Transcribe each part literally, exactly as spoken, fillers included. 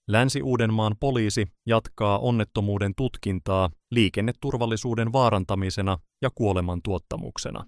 Länsi-Uudenmaan poliisi jatkaa onnettomuuden tutkintaa liikenneturvallisuuden vaarantamisena ja kuoleman tuottamuksena.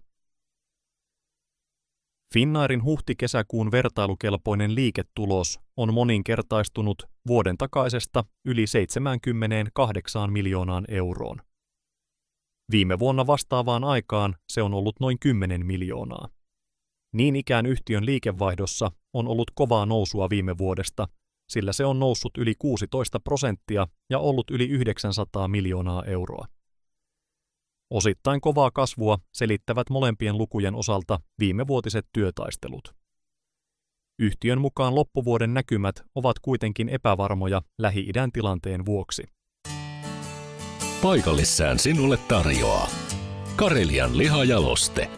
Finnairin huhti-kesäkuun vertailukelpoinen liiketulos on moninkertaistunut vuoden takaisesta yli seitsemänkymmentäkahdeksan miljoonaan euroon. Viime vuonna vastaavaan aikaan se on ollut noin kymmenen miljoonaa. Niin ikään yhtiön liikevaihdossa on ollut kovaa nousua viime vuodesta, sillä se on noussut yli kuusitoista prosenttia ja ollut yli yhdeksänsataa miljoonaa euroa. Osittain kovaa kasvua selittävät molempien lukujen osalta viimevuotiset työtaistelut. Yhtiön mukaan loppuvuoden näkymät ovat kuitenkin epävarmoja Lähi-idän tilanteen vuoksi. Paikallissään sinulle tarjoaa Karelian lihajaloste.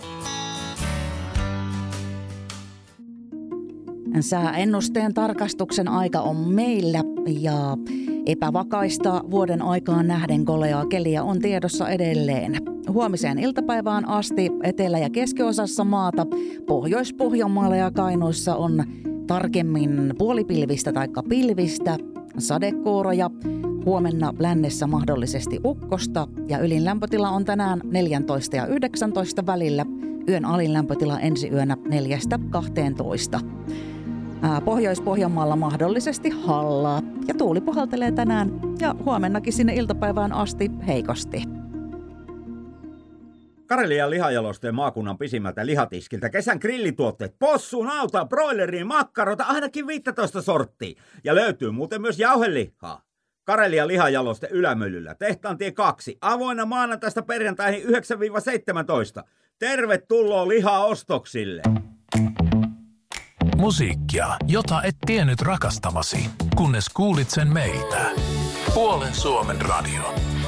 Sääennusteen tarkastuksen aika on meillä ja epävakaista vuoden aikaan nähden koleaa keliä on tiedossa edelleen. Huomiseen iltapäivään asti etelä- ja keskiosassa maata, Pohjois-Pohjanmaalla ja Kainuussa on tarkemmin puolipilvistä tai pilvistä, sadekuuroja, huomenna lännessä mahdollisesti ukkosta ja ylin lämpötila on tänään neljätoista ja yhdeksäntoista välillä, yön alin lämpötila ensi yönä neljästä kahteentoista. Pohjois-Pohjanmaalla mahdollisesti hallaa ja tuuli puhaltelee tänään ja huomennakin sinne iltapäivään asti heikosti. Karelian lihajalosteen maakunnan pisimmältä lihatiskiltä kesän grillituotteet, possu, nauta, broileriin, makkarota, ainakin viisitoista sorttia. Ja löytyy muuten myös jauhelihaa. Karelian lihajaloste Ylämyllyllä, Tehtaantie kaksi, avoinna maanantaista perjantaihin yhdeksän seitsemäntoista. Tervetuloa lihaostoksille! Musiikkia, jota et tiennyt rakastavasi, kunnes kuulit sen meiltä. Puolen Suomen radio.